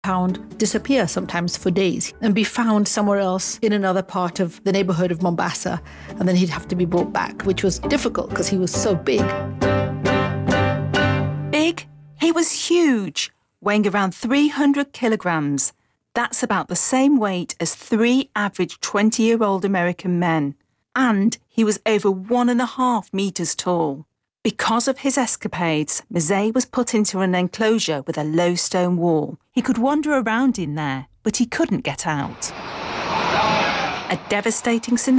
hound disappear sometimes for days and be found somewhere else in another part of the neighborhood of Mombasa, and then he'd have to be brought back, which was difficult because he was so big. Big? He was huge, weighing around 300 kilograms. That's about the same weight as 3 average 20-year-old American men. And he was over 1.5 meters tall. Because of his escapades, Mzee was put into an enclosure with a low stone wall. He could wander around in there, but he couldn't get out. A devastating scenario